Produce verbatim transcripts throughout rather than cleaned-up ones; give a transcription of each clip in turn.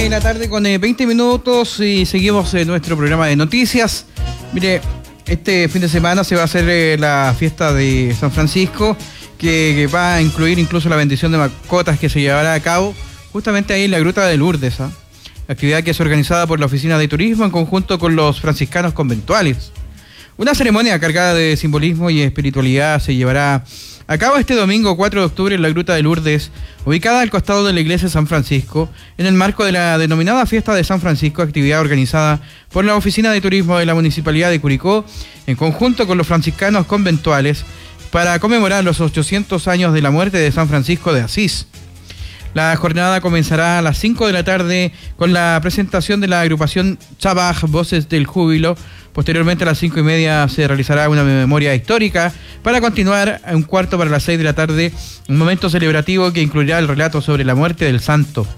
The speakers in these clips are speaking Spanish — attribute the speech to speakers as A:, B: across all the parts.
A: de la tarde con eh, veinte minutos y seguimos en nuestro programa de noticias. Mire, este fin de semana se va a hacer eh, la fiesta de San Francisco, que, que va a incluir incluso la bendición de mascotas que se llevará a cabo justamente ahí en la Gruta de Lourdes, ¿eh? Actividad que es organizada por la Oficina de Turismo en conjunto con los franciscanos conventuales. Una ceremonia cargada de simbolismo y espiritualidad se llevará a cabo este domingo cuatro de octubre en la Gruta de Lourdes, ubicada al costado de la iglesia de San Francisco, en el marco de la denominada Fiesta de San Francisco, actividad organizada por la Oficina de Turismo de la Municipalidad de Curicó, en conjunto con los franciscanos conventuales, para conmemorar los ochocientos años de la muerte de San Francisco de Asís. La jornada comenzará a las cinco de la tarde con la presentación de la agrupación Chabaj, Voces del Júbilo. Posteriormente a las cinco y media se realizará una memoria histórica para continuar a un cuarto para las seis de la tarde, un momento celebrativo que incluirá el relato sobre la muerte del santo.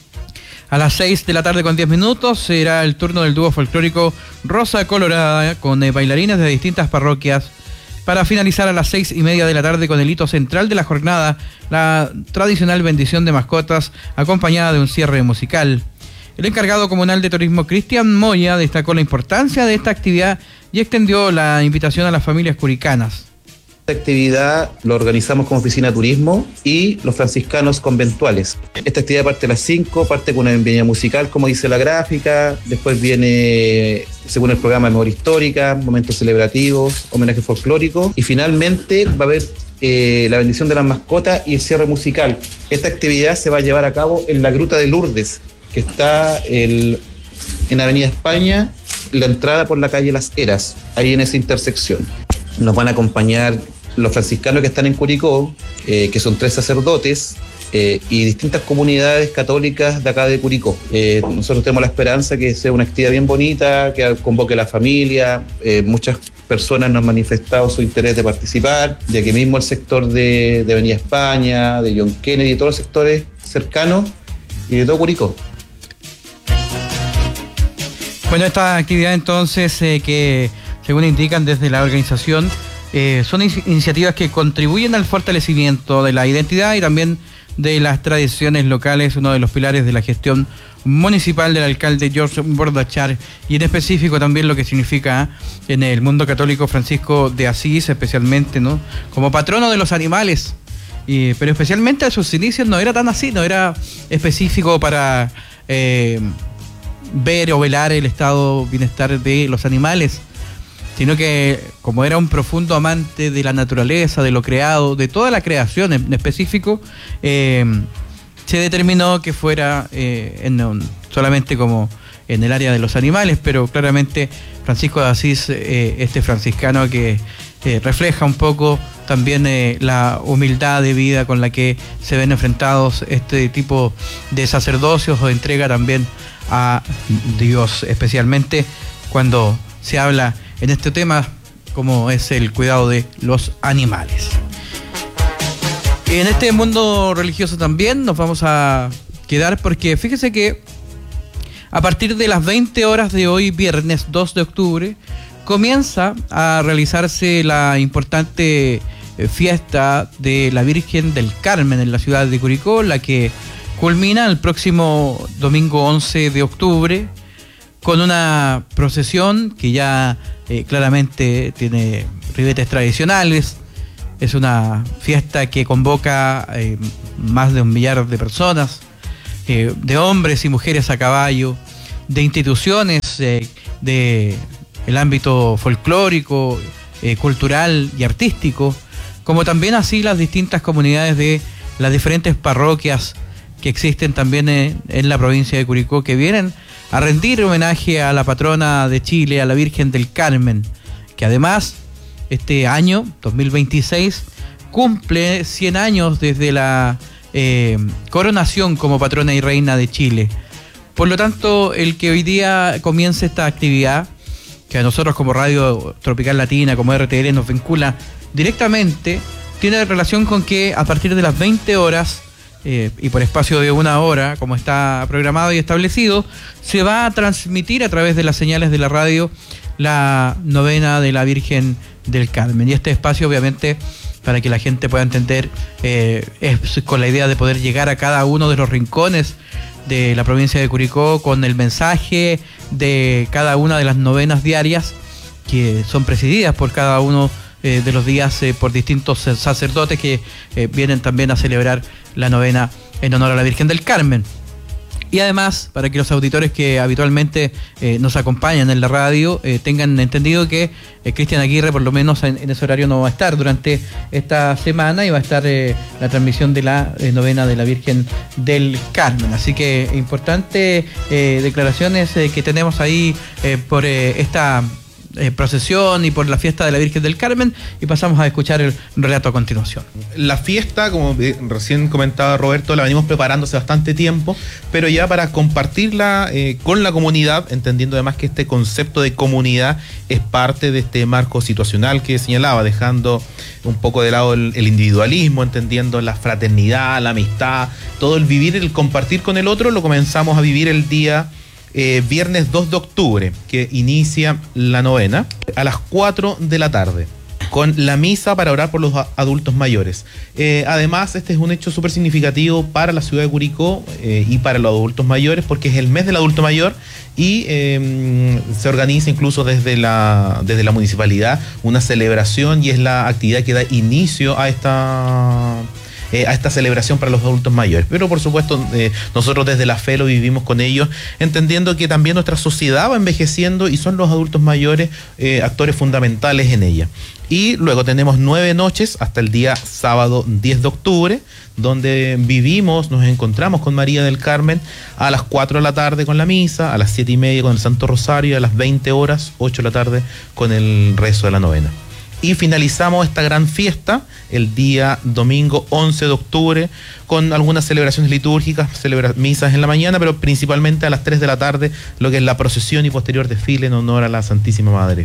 A: A las seis de la tarde con diez minutos será el turno del dúo folclórico Rosa Colorada con eh, bailarines de distintas parroquias, para finalizar a las seis y media de la tarde con el hito central de la jornada, la tradicional bendición de mascotas, acompañada de un cierre musical. El encargado comunal de turismo, Cristian Moya, destacó la importancia de esta actividad y extendió la invitación a las familias curicanas.
B: Esta actividad lo organizamos como Oficina de Turismo y los franciscanos conventuales. Esta actividad parte a las cinco, parte con una bienvenida musical, como dice la gráfica, después viene, según el programa, memoria histórica, momentos celebrativos, homenaje folclórico, y finalmente va a haber eh, la bendición de las mascotas y el cierre musical. Esta actividad se va a llevar a cabo en la Gruta de Lourdes, que está el, en Avenida España, la entrada por la calle Las Heras, ahí en esa intersección. Nos van a acompañar los franciscanos que están en Curicó, eh, que son tres sacerdotes, eh, y distintas comunidades católicas de acá de Curicó. Eh, nosotros tenemos la esperanza que sea una actividad bien bonita, que convoque a la familia. Eh, muchas personas nos han manifestado su interés de participar, ya que mismo el sector de, de Avenida España, de John Kennedy, de todos los sectores cercanos y de todo Curicó.
A: Bueno, esta actividad entonces eh, que, según indican desde la organización, eh, son in- iniciativas que contribuyen al fortalecimiento de la identidad y también de las tradiciones locales, uno de los pilares de la gestión municipal del alcalde George Bordachar, y en específico también lo que significa en el mundo católico Francisco de Asís, especialmente, ¿no?, como patrono de los animales. Y, pero especialmente a sus inicios no era tan así, no era específico para eh, ver o velar el estado bienestar de los animales, sino que como era un profundo amante de la naturaleza, de lo creado, de toda la creación en específico, eh, se determinó que fuera eh, en un, solamente como en el área de los animales, pero claramente Francisco de Asís, eh, este franciscano que eh, refleja un poco también eh, la humildad de vida con la que se ven enfrentados este tipo de sacerdocios o entrega también a Dios, especialmente cuando se habla en este tema como es el cuidado de los animales. En este mundo religioso también nos vamos a quedar porque fíjese que a partir de las veinte horas de hoy, viernes dos de octubre, comienza a realizarse la importante fiesta de la Virgen del Carmen en la ciudad de Curicó, la que culmina el próximo domingo once de octubre con una procesión que ya eh, claramente tiene ribetes tradicionales. Es una fiesta que convoca eh, más de un millar de personas, eh, de hombres y mujeres a caballo, de instituciones eh, de el ámbito folclórico, eh, cultural y artístico, como también así las distintas comunidades de las diferentes parroquias que existen también en, en la provincia de Curicó, que vienen a rendir homenaje a la patrona de Chile, a la Virgen del Carmen, que además este año, dos mil veintiséis, cumple cien años desde la eh, coronación como patrona y reina de Chile. Por lo tanto, el que hoy día comience esta actividad, que a nosotros como Radio Tropical Latina, como R T L, nos vincula directamente, tiene relación con que a partir de las veinte horas, eh, y por espacio de una hora, como está programado y establecido, se va a transmitir a través de las señales de la radio la novena de la Virgen del Carmen. Y este espacio obviamente para que la gente pueda entender, eh, es con la idea de poder llegar a cada uno de los rincones de la provincia de Curicó con el mensaje de cada una de las novenas diarias que son presididas por cada uno eh, de los días eh, por distintos sacerdotes que eh, vienen también a celebrar la novena en honor a la Virgen del Carmen. Y además, para que los auditores que habitualmente eh, nos acompañan en la radio eh, tengan entendido que eh, Cristian Aguirre, por lo menos en, en ese horario, no va a estar durante esta semana y va a estar eh, la transmisión de la eh, novena de la Virgen del Carmen. Así que importantes eh, declaraciones eh, que tenemos ahí eh, por eh, esta Eh, procesión y por la fiesta de la Virgen del Carmen, y pasamos a escuchar el relato a continuación.
C: La fiesta, como recién comentaba Roberto, la venimos preparando hace bastante tiempo, pero ya para compartirla eh, con la comunidad, entendiendo además que este concepto de comunidad es parte de este marco situacional que señalaba, dejando un poco de lado el, el individualismo, entendiendo la fraternidad, la amistad, todo el vivir, el compartir con el otro, lo comenzamos a vivir el día Eh, viernes dos de octubre, que inicia la novena a las cuatro de la tarde, con la misa para orar por los adultos mayores. Eh, además, este es un hecho súper significativo para la ciudad de Curicó eh, y para los adultos mayores, porque es el mes del adulto mayor y eh, se organiza incluso desde la, desde la municipalidad una celebración, y es la actividad que da inicio a esta... Eh, a esta celebración para los adultos mayores. Pero por supuesto eh, nosotros desde la fe lo vivimos con ellos, entendiendo que también nuestra sociedad va envejeciendo y son los adultos mayores eh, actores fundamentales en ella. Y luego tenemos nueve noches hasta el día sábado diez de octubre, donde vivimos, nos encontramos con María del Carmen a las cuatro de la tarde con la misa, a las siete y media con el Santo Rosario, y a las veinte horas, ocho de la tarde, con el rezo de la novena. Y finalizamos esta gran fiesta el día domingo once de octubre con algunas celebraciones litúrgicas, celebra misas en la mañana, pero principalmente a las tres de la tarde, lo que es la procesión y posterior desfile en honor a la Santísima Madre.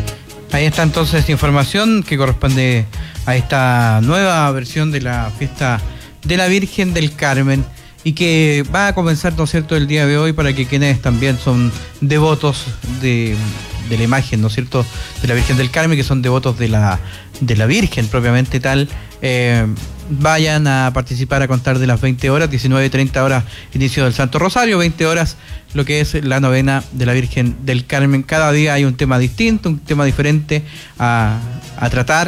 A: Ahí está entonces información que corresponde a esta nueva versión de la fiesta de la Virgen del Carmen, y que va a comenzar, ¿no es cierto?, el día de hoy, para que quienes también son devotos de... de la imagen, ¿no es cierto?, de la Virgen del Carmen, que son devotos de la, de la Virgen propiamente tal, eh, vayan a participar a contar de las veinte horas, diecinueve y treinta horas inicio del Santo Rosario, veinte horas lo que es la novena de la Virgen del Carmen. Cada día hay un tema distinto, un tema diferente a, a tratar,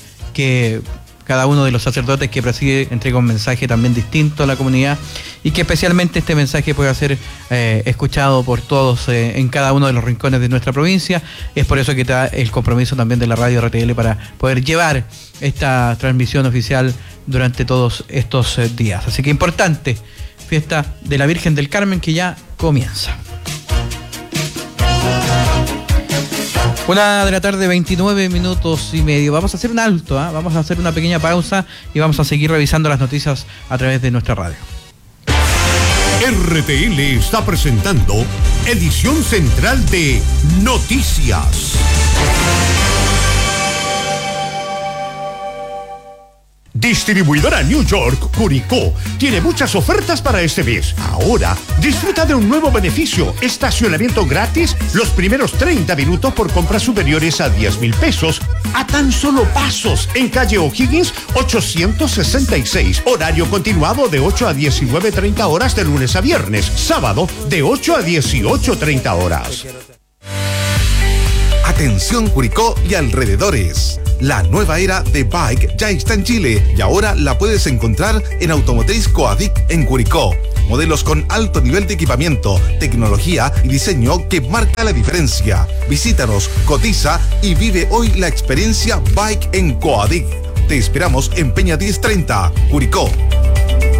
A: que cada uno de los sacerdotes que preside entrega un mensaje también distinto a la comunidad, y que especialmente este mensaje pueda ser eh, escuchado por todos eh, en cada uno de los rincones de nuestra provincia. Es por eso que está el compromiso también de la radio R T L para poder llevar esta transmisión oficial durante todos estos eh, días. Así que importante, fiesta de la Virgen del Carmen que ya comienza. Una de la tarde, veintinueve minutos y medio. Vamos a hacer un alto, ¿eh? Vamos a hacer una pequeña pausa y vamos a seguir revisando las noticias a través de nuestra radio.
D: R T L está presentando edición central de Noticias. Distribuidora New York Curicó tiene muchas ofertas para este mes. Ahora, disfruta de un nuevo beneficio: estacionamiento gratis los primeros treinta minutos por compras superiores a diez mil pesos, a tan solo pasos, en calle O'Higgins ochocientos sesenta y seis. Horario continuado de ocho a diecinueve treinta horas de lunes a viernes. Sábado de ocho a dieciocho treinta horas.
E: Atención Curicó y alrededores. La nueva era de Bike ya está en Chile y ahora la puedes encontrar en Automotriz Coadic en Curicó. Modelos con alto nivel de equipamiento, tecnología y diseño que marca la diferencia. Visítanos, cotiza y vive hoy la experiencia Bike en Coadic. Te esperamos en Peña diez treinta, Curicó.